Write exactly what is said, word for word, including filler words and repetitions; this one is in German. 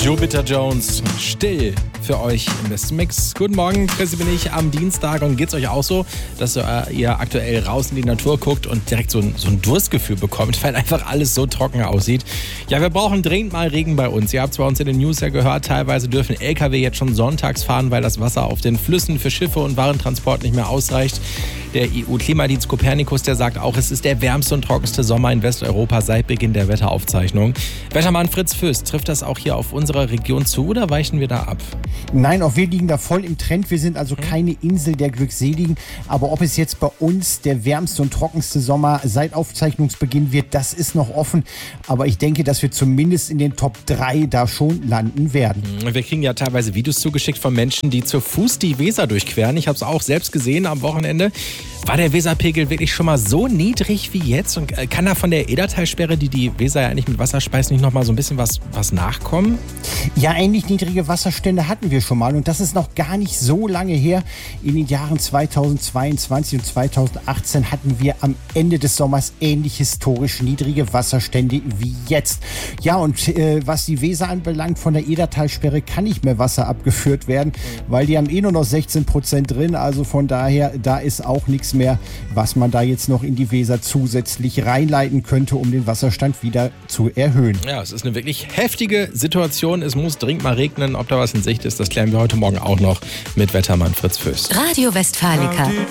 Jupiter Jones, still für euch im besten Mix. Guten Morgen, Chrissy bin ich am Dienstag und geht's euch auch so, dass ihr aktuell raus in die Natur guckt und direkt so ein, so ein Durstgefühl bekommt, weil einfach alles so trocken aussieht? Ja, wir brauchen dringend mal Regen bei uns. Ihr habt es bei uns in den News ja gehört, teilweise dürfen L K W jetzt schon sonntags fahren, weil das Wasser auf den Flüssen für Schiffe und Warentransport nicht mehr ausreicht. Der E U-Klimadienst Copernicus, der sagt auch, es ist der wärmste und trockenste Sommer in Westeuropa seit Beginn der Wetteraufzeichnung. Wettermann Fritz Fürst, trifft das auch hier auf unsere Region zu oder weichen wir da ab? Nein, auch wir liegen da voll im Trend. Wir sind also keine Insel der Glückseligen. Aber ob es jetzt bei uns der wärmste und trockenste Sommer seit Aufzeichnungsbeginn wird, das ist noch offen. Aber ich denke, dass wir zumindest in den Top drei da schon landen werden. Wir kriegen ja teilweise Videos zugeschickt von Menschen, die zu Fuß die Weser durchqueren. Ich habe es auch selbst gesehen am Wochenende. War der Weserpegel wirklich schon mal so niedrig wie jetzt? Und kann da von der Edertalsperre, die die Weser ja eigentlich mit Wasser speist, nicht noch mal so ein bisschen was, was nachkommen? Ja, ähnlich niedrige Wasserstände hatten wir schon mal. Und das ist noch gar nicht so lange her. In den Jahren zweitausendzweiundzwanzig und zweitausendachtzehn hatten wir am Ende des Sommers ähnlich historisch niedrige Wasserstände wie jetzt. Ja, und äh, was die Weser anbelangt, von der Edertalsperre kann nicht mehr Wasser abgeführt werden, weil die haben eh nur noch sechzehn Prozent drin. Also von daher, da ist auch nichts mehr, was man da jetzt noch in die Weser zusätzlich reinleiten könnte, um den Wasserstand wieder zu erhöhen. Ja, es ist eine wirklich heftige Situation. Es muss dringend mal regnen. Ob da was in Sicht ist, das klären wir heute Morgen auch noch mit Wettermann Fritz Fürst. Radio Westfalica.